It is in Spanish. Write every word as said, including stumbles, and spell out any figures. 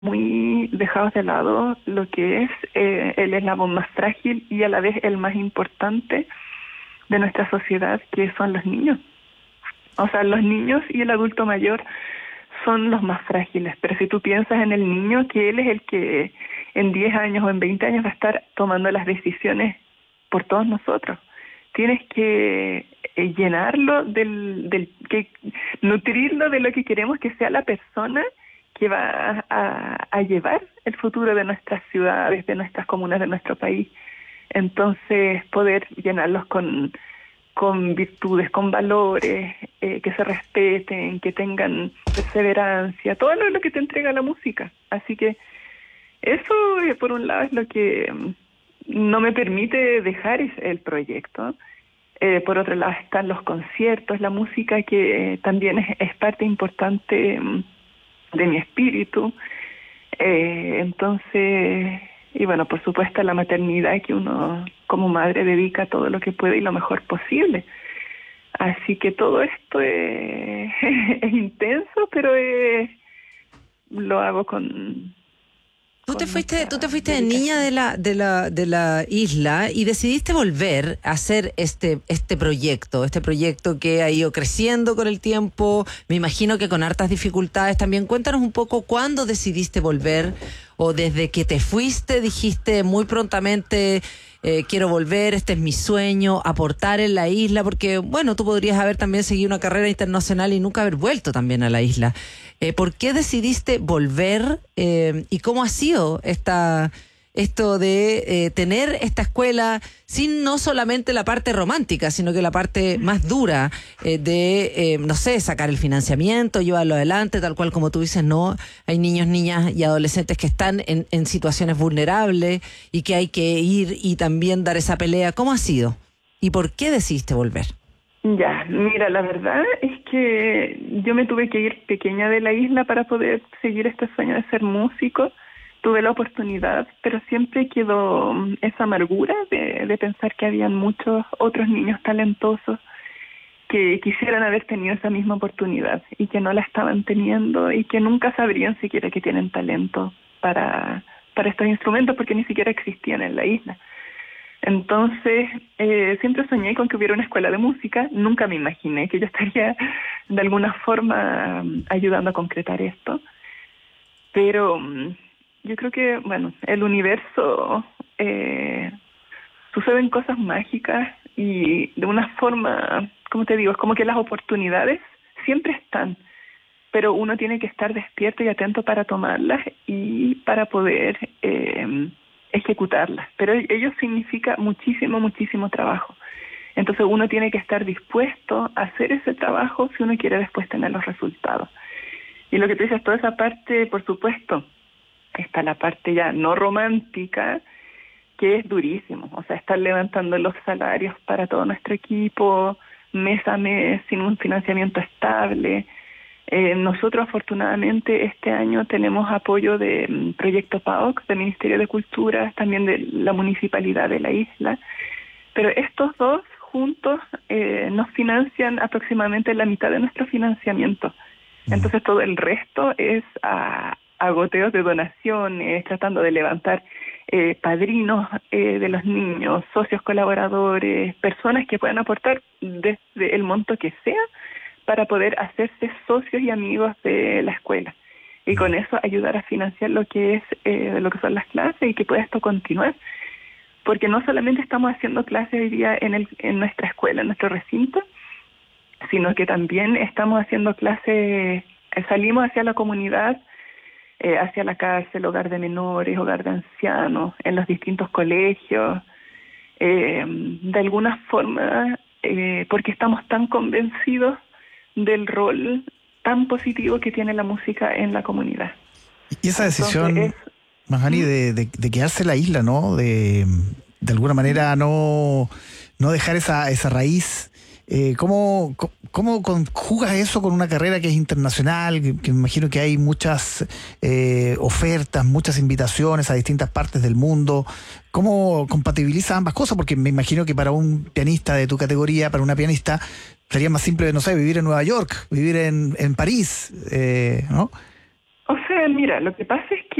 muy dejados de lado lo que es eh, el eslabón más frágil y a la vez el más importante de nuestra sociedad, que son los niños. O sea, los niños y el adulto mayor son los más frágiles, pero si tú piensas en el niño, que él es el que en diez años o en veinte años va a estar tomando las decisiones por todos nosotros. Tienes que eh, llenarlo del, del que nutrirlo de lo que queremos que sea la persona que va a, a llevar el futuro de nuestras ciudades, de nuestras comunas, de nuestro país. Entonces, poder llenarlos con, con virtudes, con valores, eh, que se respeten, que tengan perseverancia, todo lo, lo que te entrega la música. Así que eso, eh, por un lado, es lo que no me permite dejar el proyecto. Eh, por otro lado están los conciertos, la música, que eh, también es, es parte importante um, de mi espíritu. Eh, entonces, y bueno, por supuesto la maternidad, que uno como madre dedica todo lo que puede y lo mejor posible. Así que todo esto es, es intenso, pero es, lo hago con... Tú te fuiste, tú te fuiste de niña de la, de la, de la isla y decidiste volver a hacer este, este proyecto, este proyecto que ha ido creciendo con el tiempo, me imagino que con hartas dificultades también. Cuéntanos un poco cuándo decidiste volver, o desde que te fuiste dijiste muy prontamente, eh, quiero volver, este es mi sueño, aportar en la isla, porque bueno, tú podrías haber también seguido una carrera internacional y nunca haber vuelto también a la isla. Eh, ¿Por qué decidiste volver eh, y cómo ha sido esta, esto de eh, tener esta escuela sin no solamente la parte romántica, sino que la parte más dura eh, de, eh, no sé, sacar el financiamiento, llevarlo adelante, tal cual como tú dices, no, hay niños, niñas y adolescentes que están en, en situaciones vulnerables y que hay que ir y también dar esa pelea? ¿Cómo ha sido? ¿Y por qué decidiste volver? Ya, mira, la verdad es que yo me tuve que ir pequeña de la isla para poder seguir este sueño de ser músico. Tuve la oportunidad, pero siempre quedó esa amargura de, de pensar que habían muchos otros niños talentosos que quisieran haber tenido esa misma oportunidad y que no la estaban teniendo y que nunca sabrían siquiera que tienen talento para, para estos instrumentos, porque ni siquiera existían en la isla. Entonces, eh, siempre soñé con que hubiera una escuela de música. Nunca me imaginé que yo estaría de alguna forma ayudando a concretar esto. Pero yo creo que, bueno, el universo, eh, suceden cosas mágicas y de una forma, como te digo, es como que las oportunidades siempre están, pero uno tiene que estar despierto y atento para tomarlas y para poder... Eh, ejecutarlas, pero ello significa muchísimo, muchísimo trabajo. Entonces uno tiene que estar dispuesto a hacer ese trabajo si uno quiere después tener los resultados. Y lo que tú dices, toda esa parte, por supuesto, está la parte ya no romántica, que es durísimo. O sea, estar levantando los salarios para todo nuestro equipo, mes a mes, sin un financiamiento estable. Eh, nosotros afortunadamente este año tenemos apoyo de um, Proyecto P A O C, del Ministerio de Cultura, también de la Municipalidad de la isla, pero estos dos juntos eh, nos financian aproximadamente la mitad de nuestro financiamiento. Entonces todo el resto es a, a goteos de donaciones, tratando de levantar eh, padrinos eh, de los niños, socios colaboradores, personas que puedan aportar desde el monto que sea, para poder hacerse socios y amigos de la escuela y con eso ayudar a financiar lo que es eh, lo que son las clases y que pueda esto continuar, porque no solamente estamos haciendo clases hoy día en, el, en nuestra escuela, en nuestro recinto, sino que también estamos haciendo clases, salimos hacia la comunidad, eh, hacia la cárcel, hogar de menores, hogar de ancianos, en los distintos colegios, eh, de alguna forma, eh, porque estamos tan convencidos del rol tan positivo que tiene la música en la comunidad. Y esa decisión, Entonces, es, Magali, de, de, de quedarse en la isla, ¿no? De, de alguna manera no, no dejar esa, esa raíz. Eh, ¿cómo, ¿Cómo conjugas eso con una carrera que es internacional? Que, que me imagino que hay muchas eh, ofertas, muchas invitaciones a distintas partes del mundo. ¿Cómo compatibilizas ambas cosas? Porque me imagino que para un pianista de tu categoría, para una pianista, sería más simple, no sé, vivir en Nueva York, vivir en, en París, eh, ¿no? O sea, mira, lo que pasa es que